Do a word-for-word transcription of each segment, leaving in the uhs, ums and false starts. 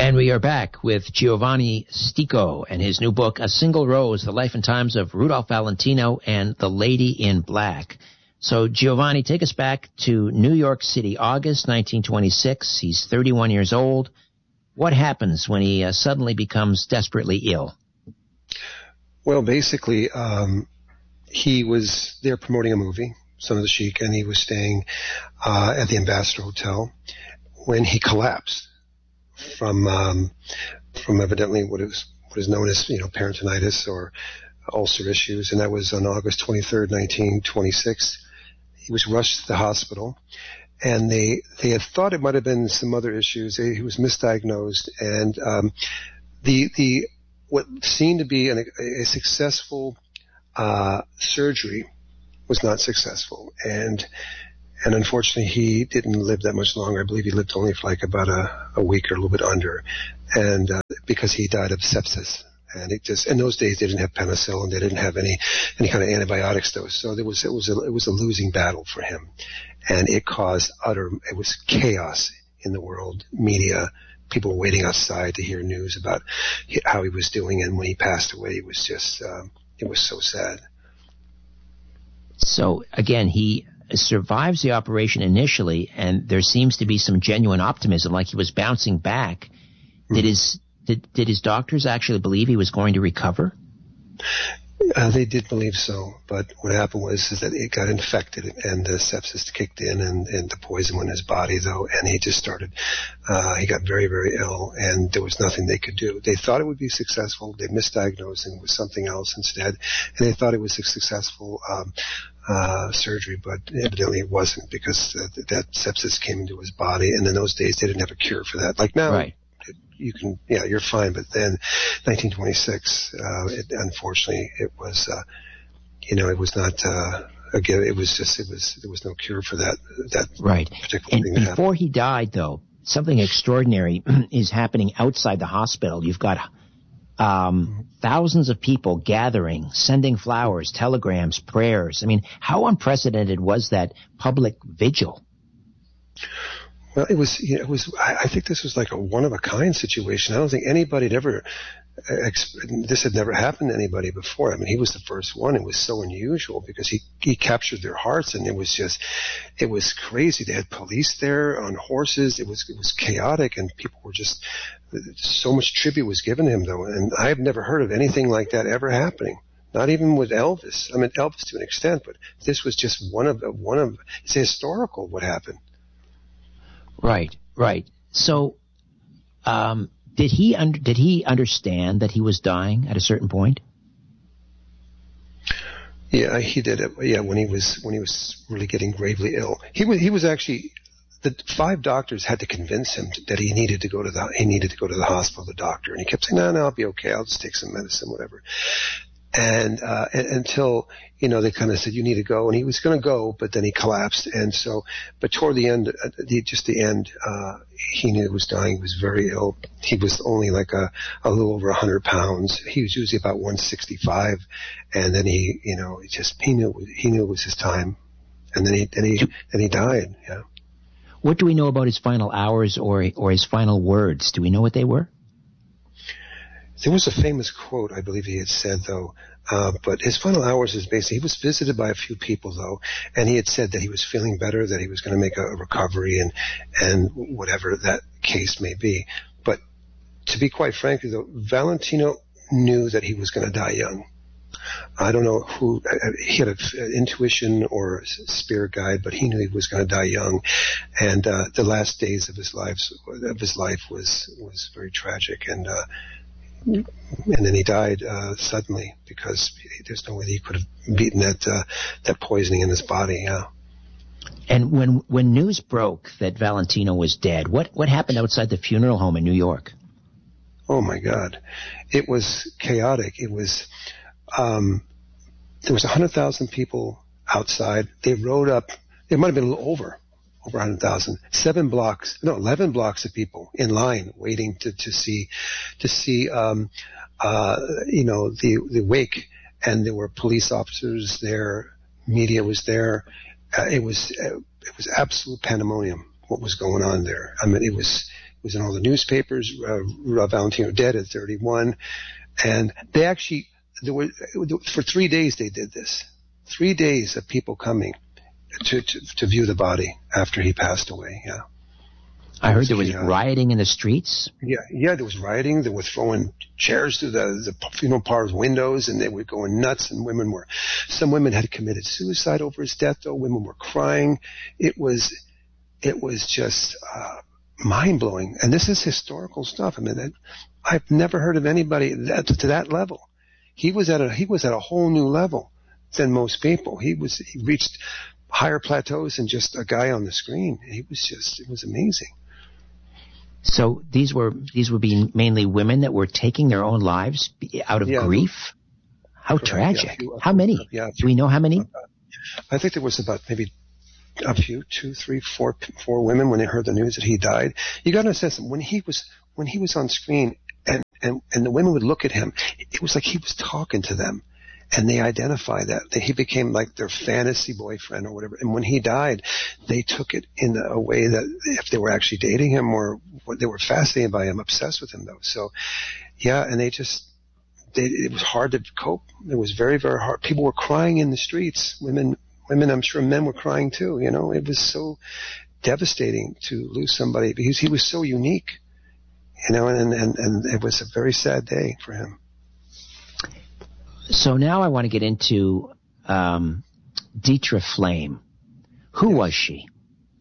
And we are back with Giovanni Stico and his new book, A Single Rose, The Life and Times of Rudolph Valentino and the Lady in Black. So, Giovanni, take us back to New York City, August nineteen twenty-six. He's thirty-one years old. What happens when he uh, suddenly becomes desperately ill? Well, basically, um, he was there promoting a movie, Son of the Sheik, and he was staying uh, at the Ambassador Hotel when he collapsed from um, from evidently what is what is known as you know peritonitis or ulcer issues, and that was on August twenty-third, nineteen twenty-six. He was rushed to the hospital, and they they had thought it might have been some other issues. He was misdiagnosed, and um, the the what seemed to be an, a successful uh, surgery was not successful, and and unfortunately he didn't live that much longer. I believe he lived only for like about a, a week or a little bit under, and uh, because he died of sepsis. And it just, in those days, they didn't have penicillin. They didn't have any, any kind of antibiotics. Though. So there was, it was a, it was a losing battle for him. And it caused utter, it was chaos in the world media. People were waiting outside to hear news about how he was doing. And when he passed away, it was just, um, it was so sad. So again, he survives the operation initially, and there seems to be some genuine optimism, like he was bouncing back. Mm-hmm. Did his, Did, did his doctors actually believe he was going to recover? Uh, they did believe so, but what happened was is that it got infected and the sepsis kicked in and, and the poison went in his body, though, and he just started, uh, he got very, very ill, and there was nothing they could do. They thought it would be successful. They misdiagnosed him with something else instead, and they thought it was a successful um, uh, surgery, but evidently it wasn't because uh, that sepsis came into his body, and in those days they didn't have a cure for that. Like now, right. You can, yeah, you're fine. But then, nineteen twenty-six, uh, it, unfortunately, it was, uh, you know, it was not. Uh, again, it was just, it was, there was no cure for that. That right. particular and thing. That before happened. he died, though, something extraordinary is happening outside the hospital. You've got um, mm-hmm. thousands of people gathering, sending flowers, telegrams, prayers. I mean, how unprecedented was that public vigil? Well, it was, you know, it was, I, I think this was like a one-of-a-kind situation. I don't think anybody had ever, this had never happened to anybody before. I mean, he was the first one. It was so unusual because he, he captured their hearts, and it was just, it was crazy. They had police there on horses. It was, it was chaotic, and people were just, so much tribute was given to him, though, and I have never heard of anything like that ever happening. Not even with Elvis. I mean, Elvis to an extent, but this was just one of, one of, it's historical what happened. Right, right. So, um, did he under, did he understand that he was dying at a certain point? Yeah, he did it. Yeah, when he was when he was really getting gravely ill, he was he was actually the five doctors had to convince him that he needed to go to the he needed to go to the hospital, the doctor, and he kept saying, "No, no, I'll be okay. I'll just take some medicine, whatever." And, uh, and until, you know, they kind of said, you need to go. And he was going to go, but then he collapsed. And so, but toward the end, uh, the, just the end, uh, he knew he was dying. He was very ill. He was only like a, a little over a hundred pounds. He was usually about one sixty-five. And then he, you know, he just, he knew, he knew it was his time. And then he, then he, then he died. Yeah. What do we know about his final hours or, or his final words? Do we know what they were? There was a famous quote, I believe he had said, though, uh, but his final hours is basically, he was visited by a few people, though, and he had said that he was feeling better, that he was going to make a, a recovery and, and whatever that case may be. But to be quite frank, though, Valentino knew that he was going to die young. I don't know who, he had an intuition or a spirit guide, but he knew he was going to die young. And, uh, the last days of his life, of his life was, was very tragic. And, uh, And then he died uh, suddenly because there's no way he could have beaten that uh, that poisoning in his body. Yeah. And when when news broke that Valentino was dead, what what happened outside the funeral home in New York? Oh my God, it was chaotic. It was um, there was a hundred thousand people outside. They rode up. It might have been a little over. Over one hundred thousand, seven blocks, no, eleven blocks of people in line waiting to, to see, to see, um, uh, you know, the, the wake. And there were police officers there, media was there. Uh, it was, uh, it was absolute pandemonium what was going on there. I mean, it was, it was in all the newspapers. Uh, Rudolph Valentino dead at thirty-one. And they actually, there were, for three days they did this. Three days of people coming to, to, to view the body after he passed away, yeah. I heard there was yeah. rioting in the streets. Yeah, yeah, there was rioting. They were throwing chairs through the, the funeral parlor's windows, and they were going nuts. And women were, some women had committed suicide over his death. Though women were crying. It was, it was just uh, mind blowing. And this is historical stuff. I mean, I've never heard of anybody that, to that level. He was at a he was at a whole new level than most people. He was he reached higher plateaus than just a guy on the screen. He was just it was amazing. So these were these would be mainly women that were taking their own lives out of yeah, grief. How correct, tragic! Yeah, few, how many? Yeah, Do we know how many? I think there was about maybe a few, two, three, four, four women when they heard the news that he died. You got to understand that when he was when he was on screen and, and and the women would look at him, it was like he was talking to them. And they identify that. They, he became like their fantasy boyfriend or whatever. And when he died, they took it in a way that if they were actually dating him or they were fascinated by him, obsessed with him though. So, yeah, and they just, they, it was hard to cope. It was very, very hard. People were crying in the streets. Women, women, I'm sure men were crying too. You know, it was so devastating to lose somebody because he was so unique. You know, and, and, and it was a very sad day for him. So now I want to get into um, Dietra Flame. Who was she?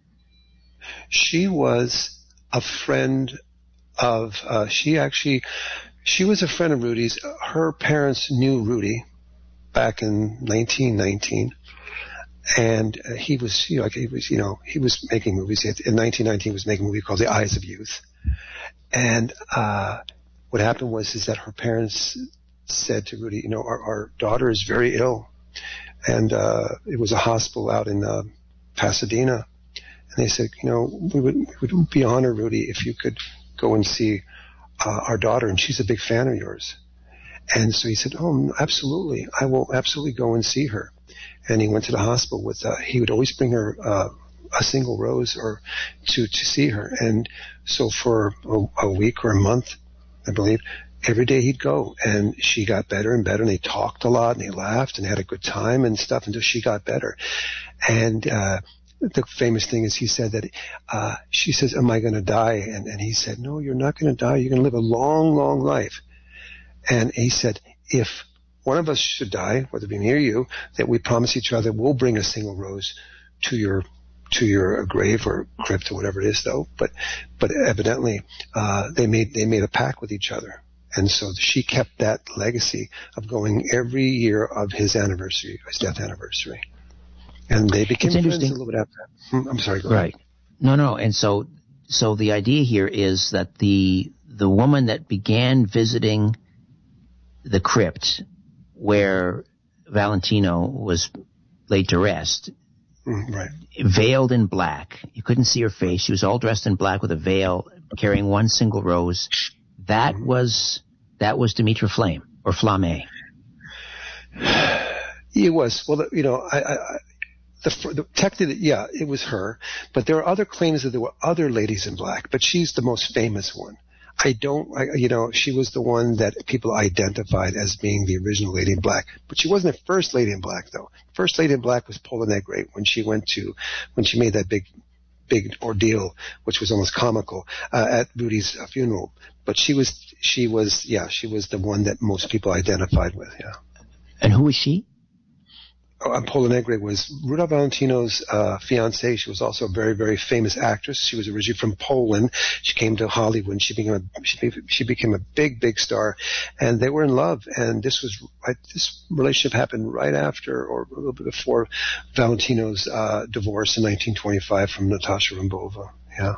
She was a friend of, uh, she actually, she was a friend of Rudy's. Her parents knew Rudy back in nineteen nineteen. And uh, he was, you know, like he was, you know, he was making movies. In nineteen nineteen, he was making a movie called The Eyes of Youth. And uh, what happened was is that her parents said to Rudy, you know, our, our daughter is very ill. And uh, it was a hospital out in uh, Pasadena. And they said, you know, we would, we would be honored, Rudy, if you could go and see uh, our daughter. And she's a big fan of yours. And so he said, oh, absolutely. I will absolutely go and see her. And he went to the hospital with, uh, he would always bring her uh, a single rose or to, to see her. And so for a, a week or a month, I believe, every day he'd go, and she got better and better, and they talked a lot, and they laughed, and had a good time and stuff until she got better. And uh the famous thing is he said that uh she says, am I going to die? And, and he said, no, you're not going to die. You're going to live a long, long life. And he said, if one of us should die, whether it be me or you, that we promise each other we'll bring a single rose to your to your grave or crypt or whatever it is, though. But but evidently uh they made they made a pact with each other. And so she kept that legacy of going every year of his anniversary, his death anniversary. And they became friends a little bit after that. I'm sorry, go ahead. Right. No, no. And so, so the idea here is that the, the woman that began visiting the crypt where Valentino was laid to rest, mm, right. veiled in black. You couldn't see her face. She was all dressed in black with a veil, carrying one single rose. That mm-hmm. was that was Dietra Flame or Flame. It was. Well, you know, I, I, the, the technically, yeah, it was her. But there are other claims that there were other ladies in black, but she's the most famous one. I don't, I, you know, she was the one that people identified as being the original Lady in Black. But she wasn't the first Lady in Black, though. First Lady in Black was Pola Negre when she went to, when she made that big, big ordeal, which was almost comical, uh, at Rudy's uh, funeral. But she was, she was, yeah, she was the one that most people identified with, yeah. And who was she? Oh, Pola Negre was Rudolph Valentino's uh, fiancée. She was also a very, very famous actress. She was originally from Poland. She came to Hollywood, and she became a she, she became a big, big star. And they were in love. And this was right, this relationship happened right after, or a little bit before, Valentino's uh, divorce in nineteen twenty-five from Natasha Rambova. Yeah.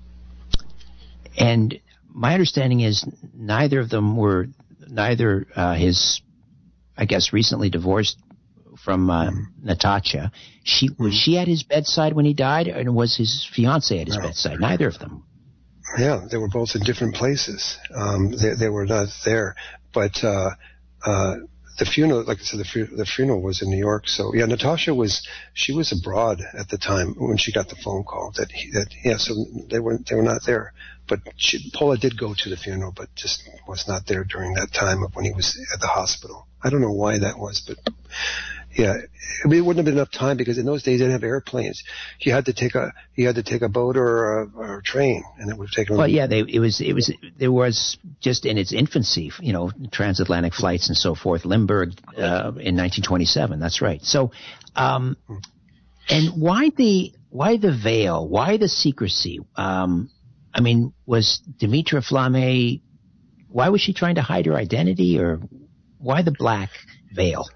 And my understanding is neither of them were neither uh, his, I guess, recently divorced. From uh, mm-hmm. Natasha, she was mm-hmm. she at his bedside when he died, and was his fiancée at his no. bedside? Neither of them. Yeah, they were both in different places. Um, they, they were not there, but uh, uh, the funeral, like I said, the, fu- the funeral was in New York. So yeah, Natasha was, she was abroad at the time when she got the phone call that, he, that yeah, so they were, they were not there. But she, Paula did go to the funeral, but just was not there during that time of when he was at the hospital. I don't know why that was, but yeah, I mean, it wouldn't have been enough time because in those days they didn't have airplanes. He had to take a he had to take a boat or a, or a train, and it would have taken. Well, yeah, they, it was it was there was just in its infancy, you know, transatlantic flights and so forth. Limburg uh, in nineteen twenty-seven. That's right. So, um, and why the why the veil? Why the secrecy? Um, I mean, was Dimitra Flamme? Why was she trying to hide her identity, or why the black veil?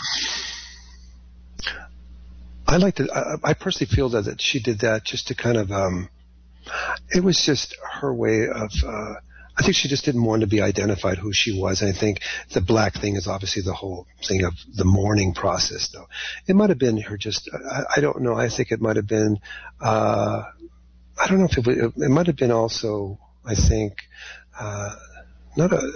I like to. I, I personally feel that, that she did that just to kind of. Um, it was just her way of. Uh, I think she just didn't want to be identified who she was. And I think the black thing is obviously the whole thing of the mourning process, though. It might have been her just. I, I don't know. I think it might have been. Uh, I don't know if it. It might have been also. I think. Uh, not a.